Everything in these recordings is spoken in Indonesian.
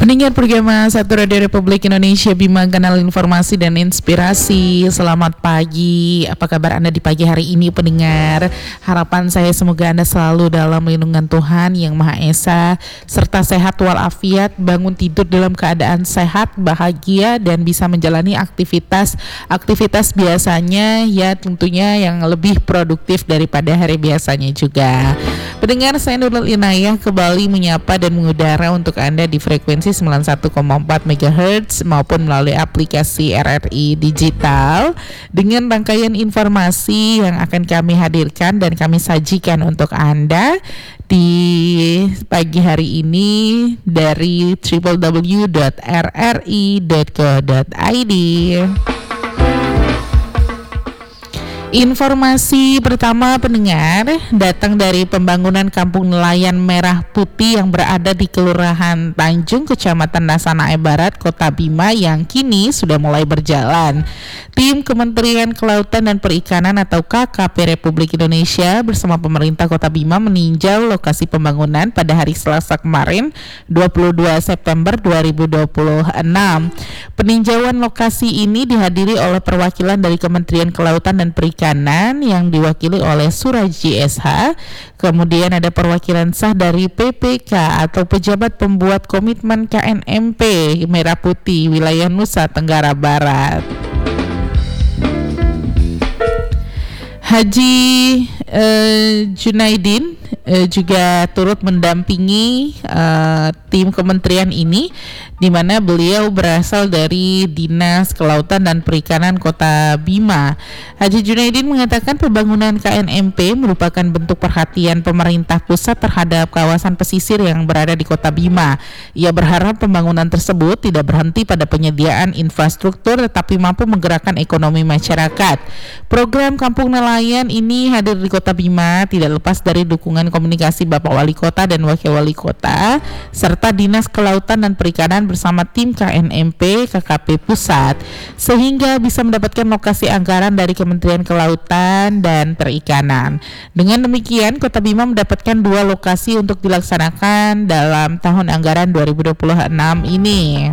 Pendengar Pergama Satu Radio Republik Indonesia, Bima Kanal Informasi dan Inspirasi. Selamat pagi, apa kabar Anda di pagi hari ini pendengar? Harapan saya semoga Anda selalu dalam lindungan Tuhan Yang Maha Esa, serta sehat walafiat, bangun tidur dalam keadaan sehat, bahagia, dan bisa menjalani aktivitas biasanya, ya tentunya yang lebih produktif daripada hari biasanya juga. Pendengar, saya Nurul Inayah kembali menyapa dan mengudara untuk Anda di frekuensi 91,4 MHz maupun melalui aplikasi RRI Digital dengan rangkaian informasi yang akan kami hadirkan dan kami sajikan untuk Anda di pagi hari ini dari www.rri.co.id. Informasi pertama pendengar datang dari pembangunan Kampung Nelayan Merah Putih yang berada di Kelurahan Tanjung, Kecamatan Nasanae Barat, Kota Bima yang kini sudah mulai berjalan. Tim Kementerian Kelautan dan Perikanan atau KKP Republik Indonesia bersama pemerintah Kota Bima meninjau lokasi pembangunan pada hari Selasa kemarin 22 September 2026. Peninjauan lokasi ini dihadiri oleh perwakilan dari Kementerian Kelautan dan Perikanan yang diwakili oleh Suraji SH, kemudian ada perwakilan sah dari PPK atau Pejabat Pembuat Komitmen KNMP Merah Putih Wilayah Nusa Tenggara Barat. Haji Junaidin juga turut mendampingi tim kementerian ini, di mana beliau berasal dari Dinas Kelautan dan Perikanan Kota Bima. Haji Junaidin mengatakan pembangunan KNMP merupakan bentuk perhatian pemerintah pusat terhadap kawasan pesisir yang berada di Kota Bima. Ia berharap pembangunan tersebut tidak berhenti pada penyediaan infrastruktur tetapi mampu menggerakkan ekonomi masyarakat. Program Kampung Nelayan ini hadir di Kota Bima tidak lepas dari dukungan komunikasi Bapak Wali Kota dan Wakil Wali Kota serta Dinas Kelautan dan Perikanan bersama tim KNMP KKP Pusat sehingga bisa mendapatkan lokasi anggaran dari Kementerian Kelautan dan Perikanan. Dengan demikian, Kota Bima mendapatkan 2 lokasi untuk dilaksanakan dalam tahun anggaran 2026 ini.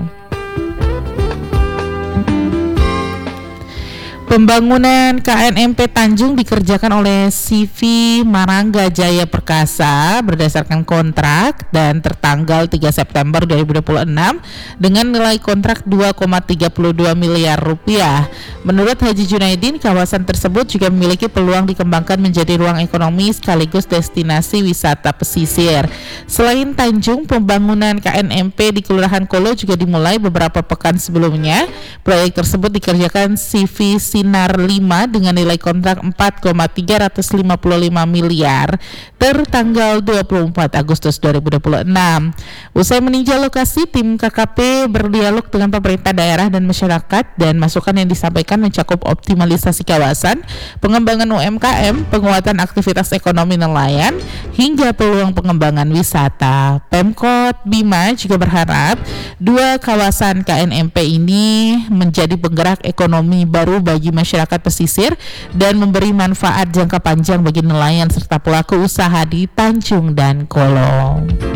Pembangunan KNMP Tanjung dikerjakan oleh CV Marangga Jaya Perkasa berdasarkan kontrak dan tertanggal 3 September 2026 dengan nilai kontrak 2,32 miliar rupiah. Menurut Haji Junaidin, kawasan tersebut juga memiliki peluang dikembangkan menjadi ruang ekonomi sekaligus destinasi wisata pesisir. Selain Tanjung, pembangunan KNMP di Kelurahan Kolo juga dimulai beberapa pekan sebelumnya. Proyek tersebut dikerjakan CV Sinar 5 dengan nilai kontrak 4,355 miliar tertanggal 24 Agustus 2026. Usai meninjau lokasi, tim KKP berdialog dengan pemerintah daerah dan masyarakat dan masukan yang disampaikan mencakup optimalisasi kawasan, pengembangan UMKM, penguatan aktivitas ekonomi nelayan, hingga peluang pengembangan wisata. Pemkot Bima juga berharap 2 kawasan KNMP ini menjadi penggerak ekonomi baru bagi masyarakat pesisir dan memberi manfaat jangka panjang bagi nelayan serta pelaku usaha di Tanjung dan Kolo.